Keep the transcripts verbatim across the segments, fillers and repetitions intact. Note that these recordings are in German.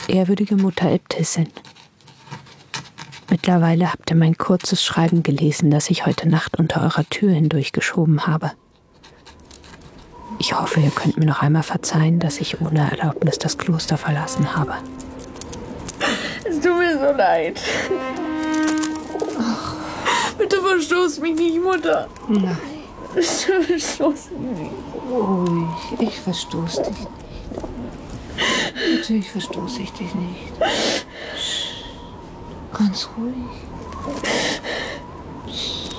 Ehrwürdige Mutter Äbtissin, mittlerweile habt ihr mein kurzes Schreiben gelesen, das ich heute Nacht unter eurer Tür hindurchgeschoben habe. Ich hoffe, ihr könnt mir noch einmal verzeihen, dass ich ohne Erlaubnis das Kloster verlassen habe. Es tut mir so leid. Ach. Bitte verstoß mich nicht, Mutter. Nein. Bitte verstoß mich nicht. Ruhig, ich verstoß dich nicht. Natürlich verstoße ich dich nicht. Sch. Ganz ruhig. Sch.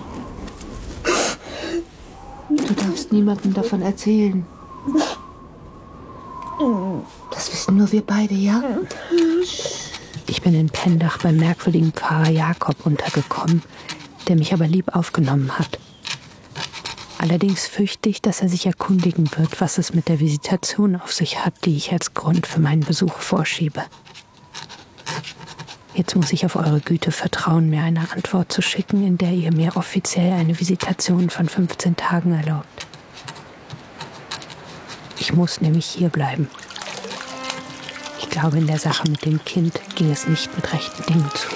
Du darfst niemandem davon erzählen. Das wissen nur wir beide, ja? Ich bin in Pendach beim merkwürdigen Pfarrer Jakob untergekommen, der mich aber lieb aufgenommen hat. Allerdings fürchte ich, dass er sich erkundigen wird, was es mit der Visitation auf sich hat, die ich als Grund für meinen Besuch vorschiebe. Jetzt muss ich auf eure Güte vertrauen, mir eine Antwort zu schicken, in der ihr mir offiziell eine Visitation von fünfzehn Tagen erlaubt. Ich muss nämlich hier bleiben. Ich glaube, in der Sache mit dem Kind ging es nicht mit rechten Dingen zu.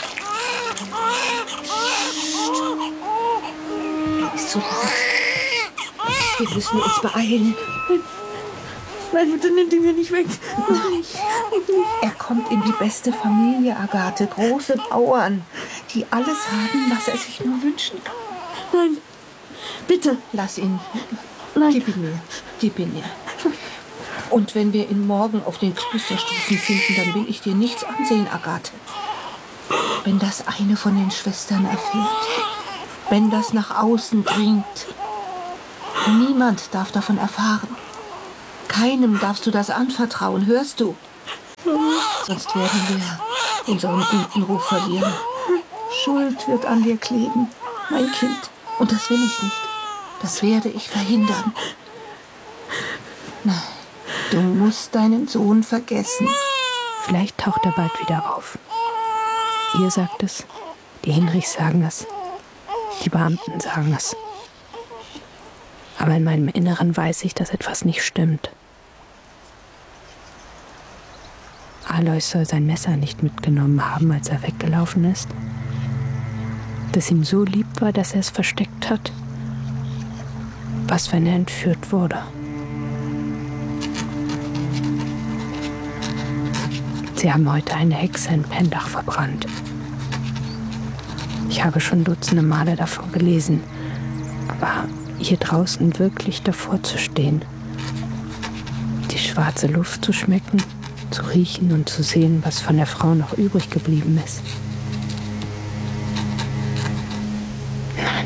Ist so laut. Wir müssen uns beeilen. Nein, bitte nimm ihn mir nicht weg. Nein. Er kommt in die beste Familie, Agathe. Große Bauern, die alles haben, was er sich nur wünschen kann. Nein, bitte. Lass ihn. Nein. Gib ihn mir. Gib ihn mir. Und wenn wir ihn morgen auf den Klosterstufen finden, dann will ich dir nichts ansehen, Agathe. Wenn das eine von den Schwestern erfährt, wenn das nach außen dringt, niemand darf davon erfahren. Keinem darfst du das anvertrauen, hörst du? Sonst werden wir unseren guten Ruf verlieren. Schuld wird an dir kleben, mein Kind. Und das will ich nicht. Das werde ich verhindern. Nein, du musst deinen Sohn vergessen. Vielleicht taucht er bald wieder auf. Ihr sagt es, die Hinrichs sagen es, die Beamten sagen es. Aber in meinem Inneren weiß ich, dass etwas nicht stimmt. Alois soll sein Messer nicht mitgenommen haben, als er weggelaufen ist. Das ihm so lieb war, dass er es versteckt hat. Was, wenn er entführt wurde? Sie haben heute eine Hexe in Pendach verbrannt. Ich habe schon dutzende Male davon gelesen. Aber hier draußen wirklich davor zu stehen, die schwarze Luft zu schmecken, zu riechen und zu sehen, was von der Frau noch übrig geblieben ist. Nein.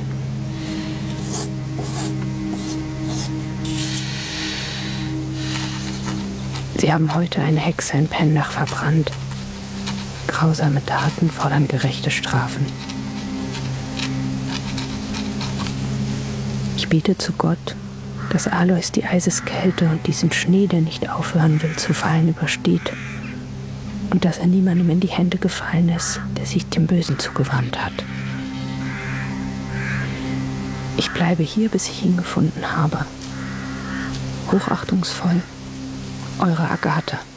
Sie haben heute eine Hexe in Pendach verbrannt. Grausame Taten fordern gerechte Strafen. Ich bete zu Gott, dass Alois die Eiseskälte und diesen Schnee, der nicht aufhören will zu fallen, übersteht. Und dass er niemandem in die Hände gefallen ist, der sich dem Bösen zugewandt hat. Ich bleibe hier, bis ich ihn gefunden habe. Hochachtungsvoll, eure Agathe.